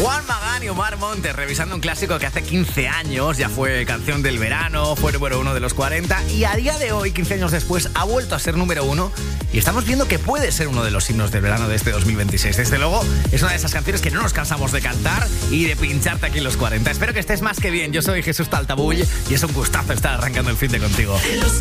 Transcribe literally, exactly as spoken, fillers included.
Juan Magán y Omar Montes revisando un clásico que hace quince años ya fue canción del verano, fue número uno de los cuarenta y a día de hoy, quince años después, ha vuelto a ser número uno y estamos viendo que puede ser uno de los himnos del verano de este dos mil veintiséis. Desde luego, es una de esas canciones que no nos cansamos de cantar y de pincharte aquí en los cuarenta. Espero que estés más que bien. Yo soy Jesús Taltabull y es un gustazo estar arrancando el fin de contigo. Los